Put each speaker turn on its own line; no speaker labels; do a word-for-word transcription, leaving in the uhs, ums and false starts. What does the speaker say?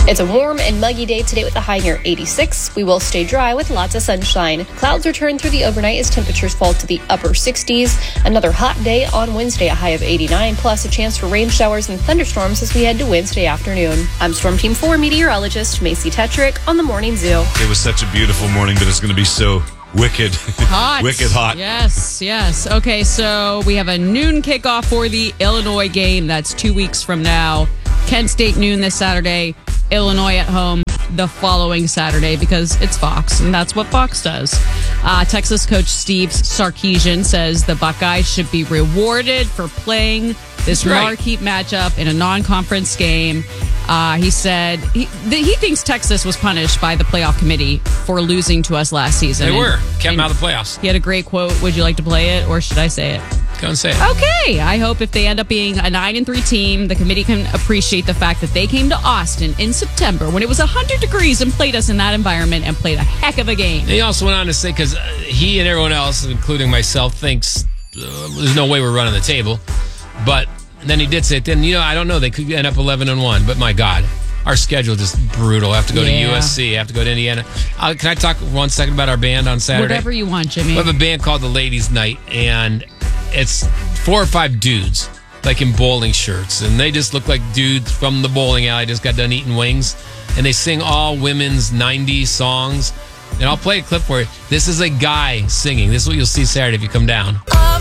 It's a warm and muggy day today with a high near eighty-six. We will stay dry with lots of sunshine. Clouds return through the overnight as temperatures fall to the upper sixties. Another hot day on Wednesday, a high of eighty-nine, plus a chance for rain showers and thunderstorms as we head to Wednesday afternoon. I'm Storm Team four meteorologist Macy Tetrick on the Morning Zoo.
It was such a beautiful morning, but it's going to be so wicked.
Hot.
Wicked hot.
Yes, yes. Okay, so we have a noon kickoff for the Illinois game. That's two weeks from now. Kent State noon this Saturday. Illinois at home the following Saturday because it's Fox, and that's what Fox does. Uh, Texas coach Steve Sarkisian says the Buckeyes should be rewarded for playing this
right.
marquee matchup in a non-conference game. Uh, he said he, th- he thinks Texas was punished by the playoff committee for losing to us last season.
They
and,
were. Kept them out of the playoffs.
He had a great quote. Would you like to play it, or should I say it?
Go and say it.
Okay. I hope if they end up being a nine and three team, the committee can appreciate the fact that they came to Austin in September when it was one hundred degrees and played us in that environment and played a heck of a game.
And he also went on to say, because he and everyone else, including myself, thinks uh, there's no way we're running the table. But then he did say, then, you know, I don't know. They could end up eleven and one, but my God. Our schedule just brutal. I have to go
Yeah.
to U S C. I have to go to Indiana. Uh, can I talk one second about our band on Saturday?
Whatever you want, Jimmy.
We have a band called the Ladies Night, and it's four or five dudes, like in bowling shirts, and they just look like dudes from the bowling alley, just got done eating wings, and they sing all women's nineties songs, and I'll play a clip for you. This is a guy singing. This is what you'll see Saturday if you come down.